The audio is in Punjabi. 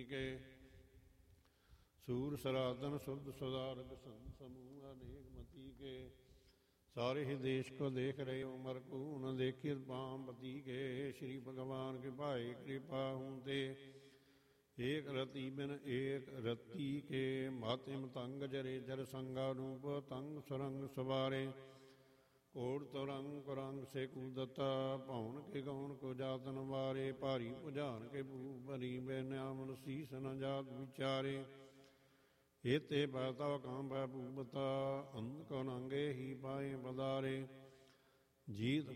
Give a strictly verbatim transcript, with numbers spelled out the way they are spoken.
ਕੇ। ਸੂਰ ਸਰਾਧਨ ਸੁਧ ਸੁਦਾਰਗ ਸੰਤ ਸਮੂਹ ਅਨੇਕ ਮਤੀ ਕੇ। ਸਾਰੇ ਹੀ ਦੇਸ਼ ਕੋ ਦੇਖ ਰਹੇ ਉਮਰ ਕੂ ਨ ਦੇਖੀ ਪਾਮ ਪਤੀ ਕੇ। ਸ਼੍ਰੀ ਭਗਵਾਨ ਕੇ ਭਾਏ ਕਿਰਪਾ ਹੂੰ ਤੇ ਏਕ ਰਤੀ ਬਿਨ ਏਕ ਰਤੀ ਕੇ। ਮਾਤਿਮ ਤੰਗ ਜਰੇ ਜਰ ਸੰਗਾ ਰੂਪ ਤੰਗ ਸੁਰੰਗ ਸਵਾਰੇ। ਕੋੜ ਤੁਰੰਗ ਕੁਰੰਗ ਸੇ ਕੂਦਤਾ ਭਉਨ ਕੇ ਗੌਨ ਕੋ ਜਾਤਨ ਵਾਰੇ। ਭਾਰੀ ਭੁਜਾਨ ਕੇ ਭੂ ਭਰੀ ਬੈ ਨਿਆਮਨ ਸੀਸ ਨ ਜਾਤ ਵਿਚਾਰੇ। ਏਤੇ ਬੈਤਾ ਕਾਂਬੈ ਭੂਪਤਾ ਅੰਧ ਕੋ ਨੰਗੇ ਹੀ ਪਾਏ ਪਦਾਰੇ। ਜੀਤ